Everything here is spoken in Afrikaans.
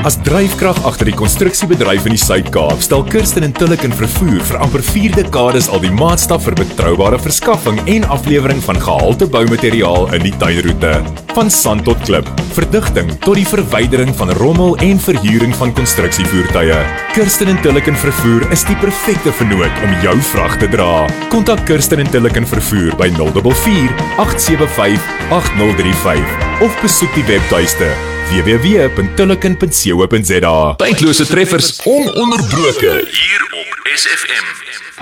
As dryfkrag agter die konstruksiebedryf in die Suid-Kaap, stel Kirsten en Tulloch Vervoer vir amper 4 dekades al die maatstaf vir betroubare verskaffing en aflewering van gehalte boumateriaal in die tuinroete. Van sand tot klip, verdigting tot die verwydering van rommel en verhuuring van konstruksievoertuie. Kirsten en Tulloch Vervoer is die perfekte vennoot om jou vrag te dra. Kontak Kirsten en Tulloch Vervoer by 044 875 8035 of besoek die webtuiste www.tullochen.co.za. Tydlose treffers ononderbroke hier op SFM.